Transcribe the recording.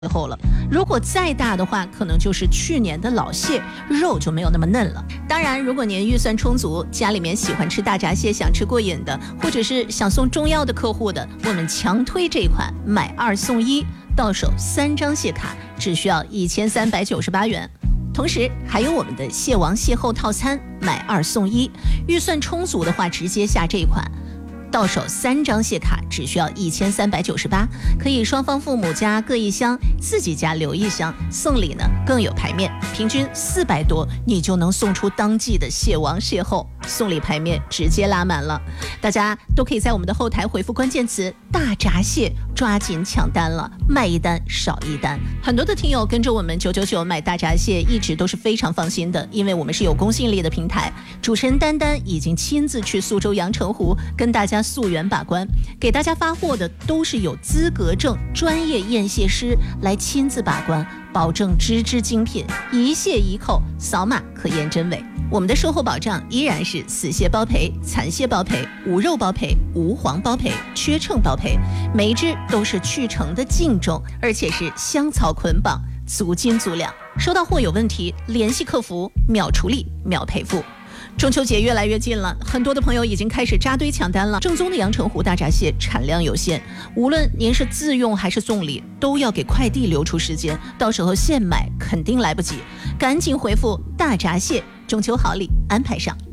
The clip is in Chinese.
后了，如果再大的话，可能就是去年的老蟹，肉就没有那么嫩了。当然，如果您预算充足，家里面喜欢吃大闸蟹，想吃过瘾的，或者是想送中药的客户的，我们强推这款买2送1，到手3张蟹卡，只需要1398元。同时还有我们的蟹王蟹后套餐，买2送1，预算充足的话，直接下这款。到手3张蟹卡只需要1398，可以双方父母家各1箱，自己家留1箱，送礼呢更有排面，平均400多，你就能送出当季的蟹王蟹后，送礼排面直接拉满了。大家都可以在我们的后台回复关键词大闸蟹，抓紧抢单了，卖1单少1单。很多的听友跟着我们999买大闸蟹一直都是非常放心的，因为我们是有公信力的平台，主持人丹丹已经亲自去苏州阳澄湖跟大家溯源把关，给大家发货的都是有资格证专业验蟹师来亲自把关，保证只精品，一蟹一扣，扫码可验真伪。我们的售后保障依然是死蟹包赔、残蟹包赔、无肉包赔、无黄包赔、缺秤包赔，每一只都是去成的净重，而且是香草捆绑，足斤足两。收到货有问题，联系客服，秒处理，秒赔付。中秋节越来越近了，很多的朋友已经开始扎堆抢单了。正宗的阳澄湖大闸蟹产量有限，无论您是自用还是送礼，都要给快递留出时间，到时候现买肯定来不及。赶紧回复大闸蟹，中秋好礼安排上。